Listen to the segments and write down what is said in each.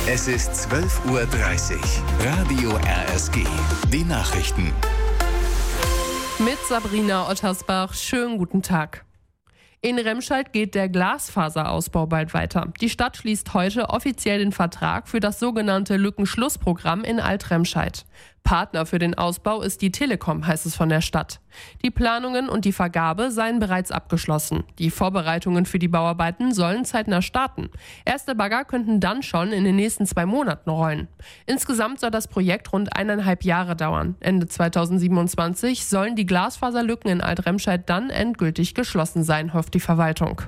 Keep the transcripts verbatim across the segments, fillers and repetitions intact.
Es ist zwölf Uhr dreißig. Radio R S G. Die Nachrichten. Mit Sabrina Ottersbach. Schönen guten Tag. In Remscheid geht der Glasfaserausbau bald weiter. Die Stadt schließt heute offiziell den Vertrag für das sogenannte Lückenschlussprogramm in Alt-Remscheid. Partner für den Ausbau ist die Telekom, heißt es von der Stadt. Die Planungen und die Vergabe seien bereits abgeschlossen. Die Vorbereitungen für die Bauarbeiten sollen zeitnah starten. Erste Bagger könnten dann schon in den nächsten zwei Monaten rollen. Insgesamt soll das Projekt rund eineinhalb Jahre dauern. Ende zweitausendsiebenundzwanzig sollen die Glasfaserlücken in Alt-Remscheid dann endgültig geschlossen sein, hofft die Verwaltung.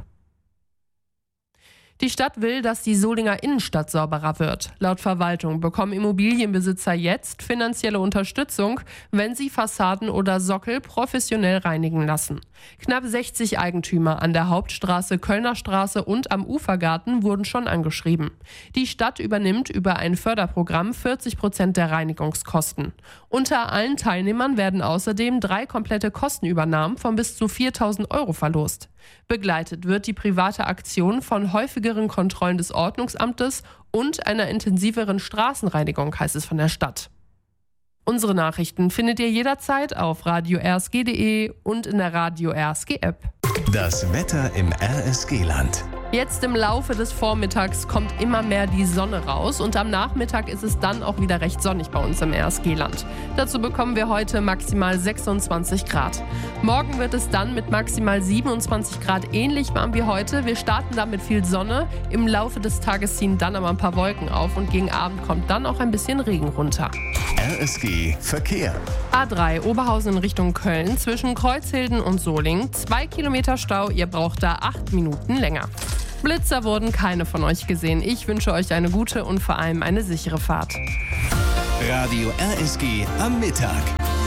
Die Stadt will, dass die Solinger Innenstadt sauberer wird. Laut Verwaltung bekommen Immobilienbesitzer jetzt finanzielle Unterstützung, wenn sie Fassaden oder Sockel professionell reinigen lassen. Knapp sechzig Eigentümer an der Hauptstraße, Kölner Straße und am Ufergarten wurden schon angeschrieben. Die Stadt übernimmt über ein Förderprogramm vierzig Prozent der Reinigungskosten. Unter allen Teilnehmern werden außerdem drei komplette Kostenübernahmen von bis zu viertausend Euro verlost. Begleitet wird die private Aktion von häufigeren Kontrollen des Ordnungsamtes und einer intensiveren Straßenreinigung, heißt es von der Stadt. Unsere Nachrichten findet ihr jederzeit auf radio r s g punkt d e und in der Radio R S G App. Das Wetter im R S G-Land. Jetzt im Laufe des Vormittags kommt immer mehr die Sonne raus und am Nachmittag ist es dann auch wieder recht sonnig bei uns im R S G-Land. Dazu bekommen wir heute maximal sechsundzwanzig Grad. Morgen wird es dann mit maximal siebenundzwanzig Grad ähnlich warm wie heute. Wir starten dann mit viel Sonne. Im Laufe des Tages ziehen dann aber ein paar Wolken auf und gegen Abend kommt dann auch ein bisschen Regen runter. R S G Verkehr. A drei Oberhausen in Richtung Köln zwischen Kreuzhilden und Solingen. Zwei Kilometer Stau, ihr braucht da acht Minuten länger. Blitzer wurden keine von euch gesehen. Ich wünsche euch eine gute und vor allem eine sichere Fahrt. Radio R S G am Mittag.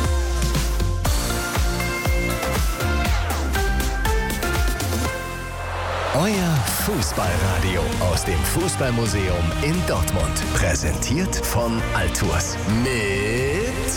Euer Fußballradio aus dem Fußballmuseum in Dortmund. Präsentiert von Altours. Mit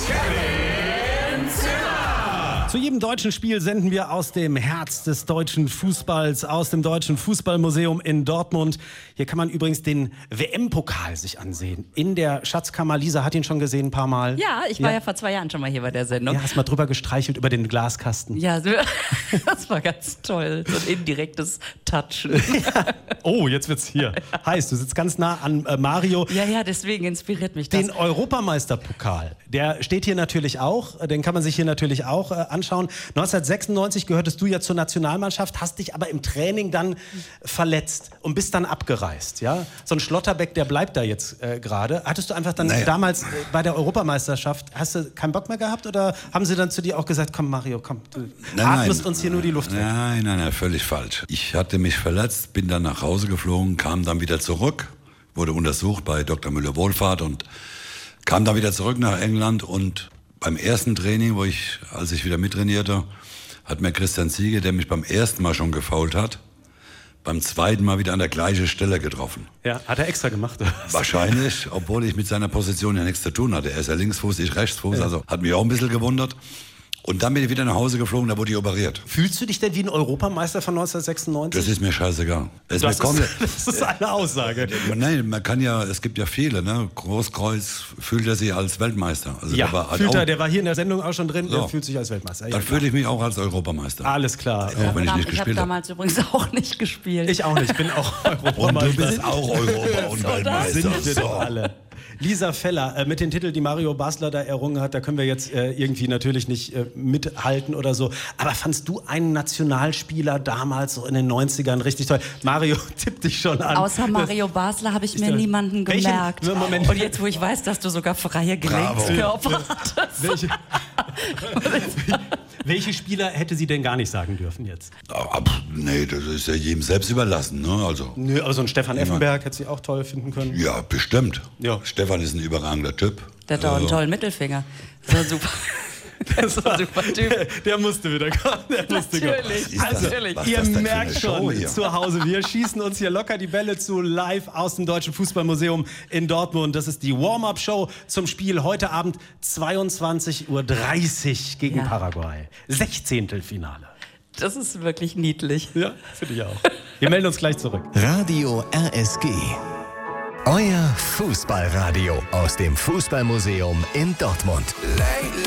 Kevin Zimmer. Zu jedem deutschen Spiel senden wir aus dem Herz des deutschen Fußballs, aus dem Deutschen Fußballmuseum in Dortmund. Hier kann man übrigens den W M-Pokal sich ansehen. In der Schatzkammer. Lisa hat ihn schon gesehen ein paar Mal. Ja, ich war ja, ja vor zwei Jahren schon mal hier bei der Sendung. Ja, hast mal drüber gestreichelt über den Glaskasten. Ja, das war ganz toll. So ein indirektes Touchen. Ja. Oh, jetzt wird's hier heiß. Du sitzt ganz nah an äh, Mario. Ja, ja, deswegen inspiriert mich das. Den Europameisterpokal, der steht hier natürlich auch. Den kann man sich hier natürlich auch äh, anschauen. neunzehnhundertsechsundneunzig gehörtest du ja zur Nationalmannschaft, hast dich aber im Training dann verletzt und bist dann abgereist. Ja? So ein Schlotterbeck, der bleibt da jetzt äh, gerade. Hattest du einfach dann naja. damals äh, bei der Europameisterschaft, hast du keinen Bock mehr gehabt oder haben sie dann zu dir auch gesagt, komm Mario, komm, du nein, atmest nein. uns hier nur die Luft weg? Nein, nein, nein, völlig falsch. Ich hatte mich verletzt, bin dann nach Hause geflogen, kam dann wieder zurück, wurde untersucht bei Doktor Müller-Wohlfahrt und kam dann wieder zurück nach England und beim ersten Training, wo ich, als ich wieder mittrainierte, hat mir Christian Ziege, der mich beim ersten Mal schon gefoult hat, beim zweiten Mal wieder an der gleichen Stelle getroffen. Ja, hat er extra gemacht? Oder? Wahrscheinlich, obwohl ich mit seiner Position ja nichts zu tun hatte. Er ist ja Linksfuß, ich Rechtsfuß, ja. Also hat mich auch ein bisschen gewundert. Und dann bin ich wieder nach Hause geflogen, da wurde ich operiert. Fühlst du dich denn wie ein Europameister von neunzehnhundertsechsundneunzig? Das ist mir scheißegal. Es das, ist, das ist eine Aussage. Nein, man kann ja, es gibt ja viele, ne? Großkreuz fühlt er sich als Weltmeister. Also ja, der war, fühlt er, auch, der war hier in der Sendung auch schon drin, so. Der fühlt sich als Weltmeister. Ja, dann fühle ich mich auch als Europameister. Alles klar. Ja, auch wenn ich nicht ich habe damals übrigens auch nicht gespielt. Ich auch nicht, ich bin auch Europameister. Und du bist auch Europa- und Weltmeister. Sind wir doch alle. Lisa Feller, äh, mit den Titeln, die Mario Basler da errungen hat, da können wir jetzt äh, irgendwie natürlich nicht äh, mithalten oder so. Aber fandst du einen Nationalspieler damals so in den neunzigern richtig toll? Mario tippt dich schon an. Außer Mario Basler habe ich mir niemanden gemerkt. Welchen, Moment. Und jetzt, wo ich weiß, dass du sogar freie Gelenkskörper hattest. Welche, welche Spieler hätte sie denn gar nicht sagen dürfen jetzt? Aber, nee, das ist ja jedem selbst überlassen. Ne? Also, Nö, aber so ein Stefan Effenberg hätte sie auch toll finden können. Ja, bestimmt. Ja. Stefan ist ein überragender Typ. Der hat auch einen tollen Mittelfinger. Das war super. Das war super Typ. Der, der musste wieder kommen. Der musste natürlich, kommen. Also, natürlich. Ihr merkt schon zu Hause, wir schießen uns hier locker die Bälle zu, live aus dem Deutschen Fußballmuseum in Dortmund. Das ist die Warm-Up-Show zum Spiel heute Abend zweiundzwanzig Uhr dreißig gegen ja. Paraguay. Sechzehntelfinale. Das ist wirklich niedlich. Ja, finde ich auch. Wir melden uns gleich zurück. Radio R S G. Euer Fußballradio aus dem Fußballmuseum in Dortmund.